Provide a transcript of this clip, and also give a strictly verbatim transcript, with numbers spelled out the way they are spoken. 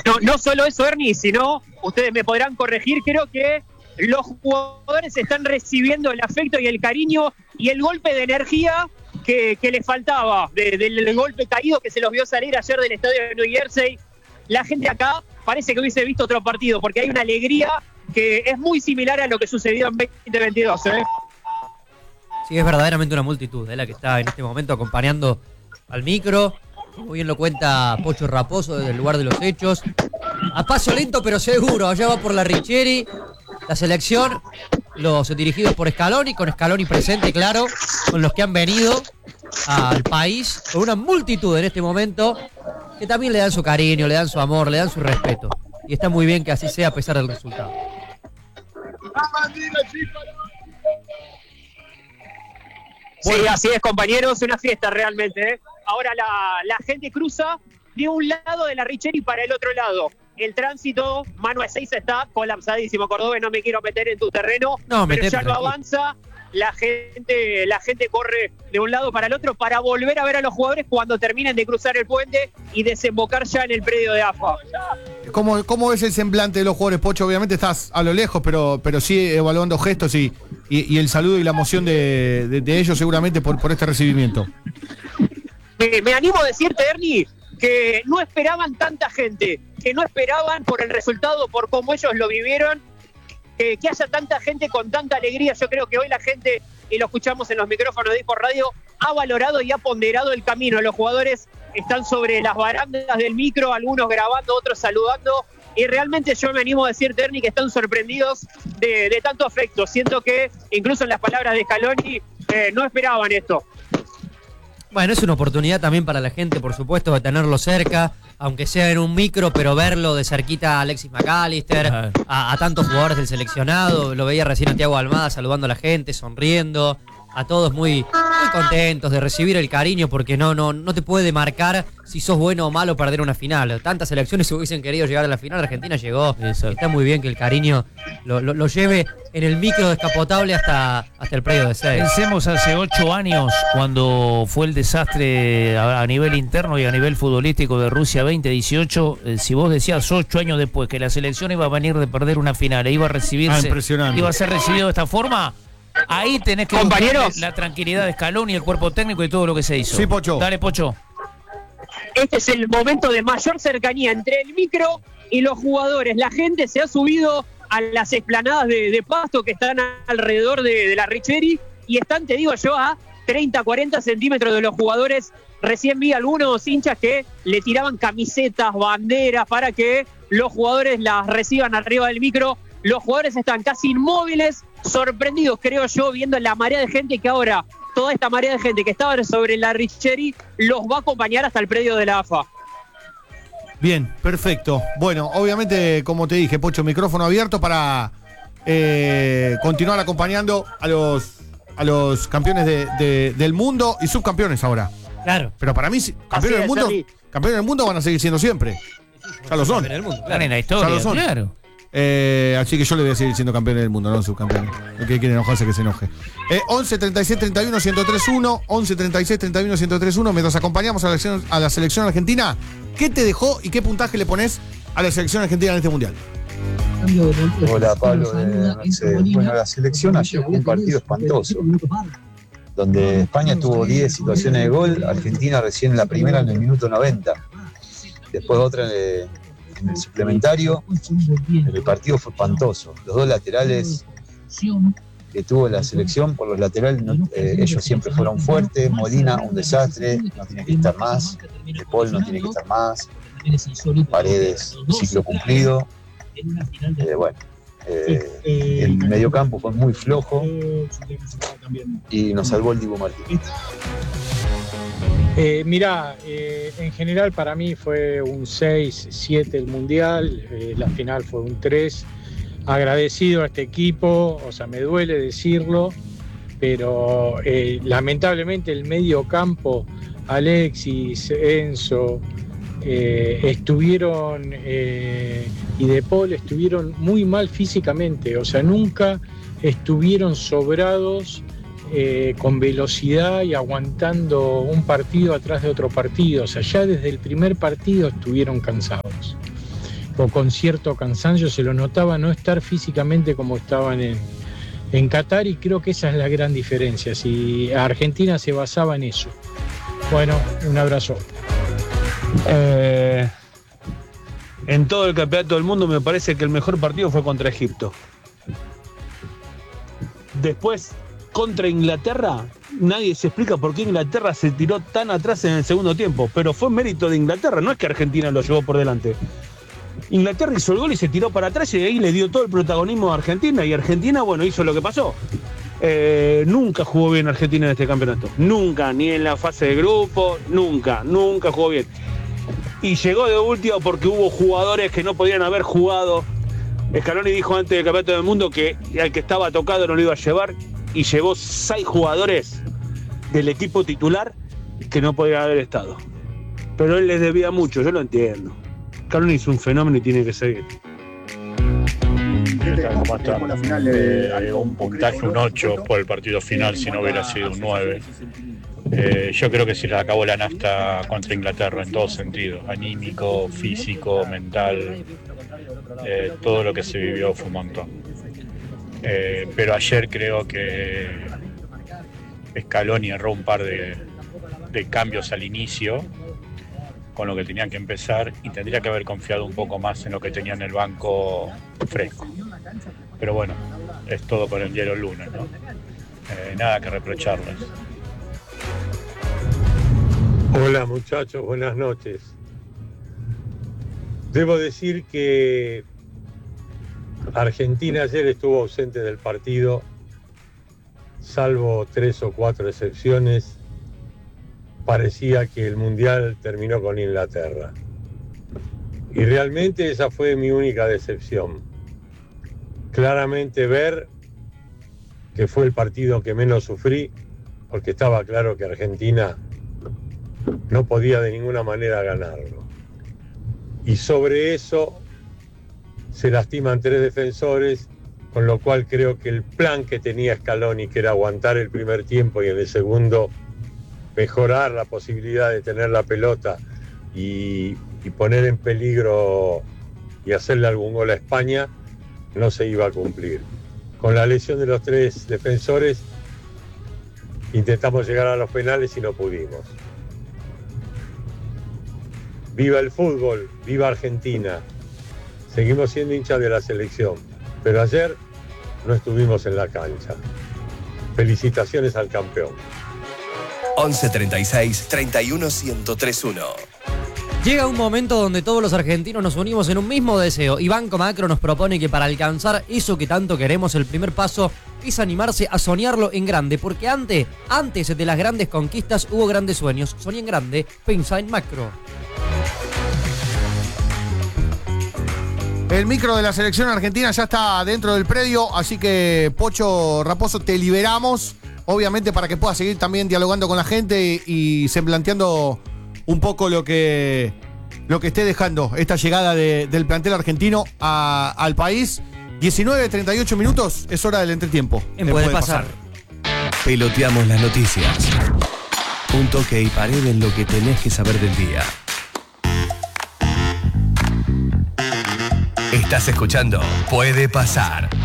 No, no solo eso, Ernie, sino, ustedes me podrán corregir, creo que los jugadores están recibiendo el afecto y el cariño y el golpe de energía que, que les faltaba, de, del golpe caído que se los vio salir ayer del estadio de New Jersey. La gente acá parece que hubiese visto otro partido, porque hay una alegría que es muy similar a lo que sucedió en veinte veintidós, ¿eh? Sí, es verdaderamente una multitud, ¿eh? La que está en este momento acompañando al micro. Como bien lo cuenta Pocho Raposo desde el lugar de los hechos. A paso lento pero seguro, allá va por la Richeri, la selección, los dirigidos por Scaloni, con Scaloni presente, claro, con los que han venido al país, con una multitud en este momento, que también le dan su cariño, le dan su amor, le dan su respeto. Y está muy bien que así sea a pesar del resultado. Sí, así es, compañeros, una fiesta realmente, ¿eh? Ahora la, la gente cruza de un lado de la Richeri para el otro lado. El tránsito, mano a seis, está colapsadísimo. Cordobés, no me quiero meter en tu terreno, no, pero metete, ya no avanza. La gente, la gente corre de un lado para el otro para volver a ver a los jugadores cuando terminen de cruzar el puente y desembocar ya en el predio de A F A. ¿Cómo, cómo es el semblante de los jugadores, Pocho? Obviamente estás a lo lejos, pero, pero sí evaluando gestos y, y, y el saludo y la emoción de, de, de ellos seguramente por, por este recibimiento. Me, me animo a decirte, Ernie, que no esperaban tanta gente, que no esperaban por el resultado, por cómo ellos lo vivieron, que, que haya tanta gente con tanta alegría. Yo creo que hoy la gente, y lo escuchamos en los micrófonos de Hipo Radio, ha valorado y ha ponderado el camino. Los jugadores están sobre las barandas del micro, algunos grabando, otros saludando, y realmente yo me animo a decirte, Ernie, que están sorprendidos de, de tanto afecto. Siento que incluso en las palabras de Scaloni eh, no esperaban esto. Bueno, es una oportunidad también para la gente, por supuesto, de tenerlo cerca, aunque sea en un micro, pero verlo de cerquita a Alexis McAllister, a, a tantos jugadores del seleccionado. Lo veía recién a Thiago Almada saludando a la gente, sonriendo, a todos muy, muy contentos de recibir el cariño, porque no, no, no te puede marcar si sos bueno o malo perder una final. Tantas selecciones hubiesen querido llegar a la final, Argentina llegó. Eso. Está muy bien que el cariño lo, lo, lo lleve en el micro descapotable hasta, hasta el predio de seis. Pensemos hace ocho años, cuando fue el desastre a, a nivel interno y a nivel futbolístico de Rusia veinte dieciocho, eh, si vos decías ocho años después que la selección iba a venir de perder una final e iba a recibirse, ah, iba a ser recibido de esta forma, ahí tenés que compañeros, la tranquilidad de Scaloni, el cuerpo técnico y todo lo que se hizo. Sí, Pocho. Dale, Pocho. Este es el momento de mayor cercanía entre el micro y los jugadores. La gente se ha subido a las explanadas de, de pasto que están alrededor de, de la Richeri y están, te digo yo, a treinta, cuarenta centímetros de los jugadores. Recién vi algunos hinchas que le tiraban camisetas, banderas para que los jugadores las reciban arriba del micro. Los jugadores están casi inmóviles, sorprendidos, creo yo, viendo la marea de gente que ahora, toda esta marea de gente que estaba sobre la Richeri, los va a acompañar hasta el predio de la A F A. Bien, perfecto. Bueno, obviamente, como te dije, Pocho, micrófono abierto para eh, continuar acompañando a los, a los campeones de, de, del mundo y subcampeones ahora. Claro. Pero para mí, campeones del mundo, campeones del mundo van a seguir siendo siempre. Ya lo son. Del mundo, claro. En la historia, ya lo son. Claro. Eh, así que yo le voy a seguir siendo campeones del mundo, no subcampeones. El que quiere enojarse, que se enoje. Eh, once, treinta y seis, treinta y uno, ciento tres uno. once, treinta y seis, treinta y uno, ciento tres uno. Mientras acompañamos a la, selección, a la selección argentina, ¿qué te dejó y qué puntaje le pones a la selección argentina en este mundial? Hola, Pablo de Mercedes. Bueno, la selección ayer fue un partido espantoso, donde España tuvo diez situaciones de gol, Argentina recién en la primera en el minuto noventa, después otra en el, en el suplementario. El partido fue espantoso. Los dos laterales que tuvo la selección, por los laterales, no, eh, ellos siempre fueron fuertes. Molina, un desastre, no tiene que estar más. De Paul no tiene que estar más. Paredes, ciclo cumplido. Eh, bueno, eh, el mediocampo fue muy flojo y nos salvó el Dibu Martínez. Eh, mirá, eh, en general para mí fue un seis siete el Mundial, eh, la final fue un tres. Agradecido a este equipo, o sea, me duele decirlo, pero eh, lamentablemente el medio campo, Alexis, Enzo, eh, estuvieron, eh, y De Paul estuvieron muy mal físicamente, o sea, nunca estuvieron sobrados eh, con velocidad y aguantando un partido atrás de otro partido, o sea, ya desde el primer partido estuvieron cansados. o con cierto cansancio, se lo notaba no estar físicamente como estaban en, en Qatar, y creo que esa es la gran diferencia, si Argentina se basaba en eso. Bueno, un abrazo. Eh, en todo el campeonato del mundo me parece que el mejor partido fue contra Egipto. Después, contra Inglaterra, nadie se explica por qué Inglaterra se tiró tan atrás en el segundo tiempo, pero fue mérito de Inglaterra, no es que Argentina lo llevó por delante. Inglaterra hizo el gol y se tiró para atrás, y ahí le dio todo el protagonismo a Argentina, y Argentina, bueno, hizo lo que pasó. Eh, nunca jugó bien Argentina en este campeonato, nunca, ni en la fase de grupo, nunca, nunca jugó bien. Y llegó de último porque hubo jugadores que no podían haber jugado. Scaloni dijo antes del campeonato del mundo que al que estaba tocado no lo iba a llevar, y llevó seis jugadores del equipo titular que no podían haber estado. Pero él les debía mucho, yo lo entiendo. Scaloni es un fenómeno y tiene que seguir. ¿Cómo está? Eh, un puntaje, un ocho por el partido final, si no hubiera sido un nueve. Eh, yo creo que se le acabó la nafta contra Inglaterra en todos sentidos, anímico, físico, mental, eh, todo lo que se vivió fue un montón. Eh, pero ayer creo que Scaloni erró un par de, de cambios al inicio, con lo que tenían que empezar, y tendría que haber confiado un poco más en lo que tenía en el banco fresco. Pero bueno, es todo con el hielo el lunes, ¿no? Eh, nada que reprocharles. Hola muchachos, buenas noches. Debo decir que Argentina ayer estuvo ausente del partido, salvo tres o cuatro excepciones. Parecía que el Mundial terminó con Inglaterra. Y realmente esa fue mi única decepción. Claramente ver que fue el partido que menos sufrí, porque estaba claro que Argentina no podía de ninguna manera ganarlo. Y sobre eso se lastiman tres defensores, con lo cual creo que el plan que tenía Scaloni, que era aguantar el primer tiempo y en el segundo mejorar la posibilidad de tener la pelota y, y poner en peligro y hacerle algún gol a España, no se iba a cumplir. Con la lesión de los tres defensores intentamos llegar a los penales y no pudimos. Viva el fútbol, viva Argentina. Seguimos siendo hinchas de la selección, pero ayer no estuvimos en la cancha. Felicitaciones al campeón. once treinta y seis, treinta y uno, ciento tres uno. Llega un momento donde todos los argentinos nos unimos en un mismo deseo, y Banco Macro nos propone que para alcanzar eso que tanto queremos, el primer paso es animarse a soñarlo en grande, porque antes, antes de las grandes conquistas hubo grandes sueños. Soñá en grande, pensá en macro. El micro de la selección argentina ya está dentro del predio, así que Pocho Raposo, te liberamos, obviamente para que puedas seguir también dialogando con la gente y semblanteando un poco lo que, lo que esté dejando esta llegada de, del plantel argentino a, al país. diecinueve treinta y ocho minutos, es hora del entretiempo. En Puede pasar. Peloteamos las noticias. Un toque y pared en lo que tenés que saber del día. Estás escuchando Puede Pasar.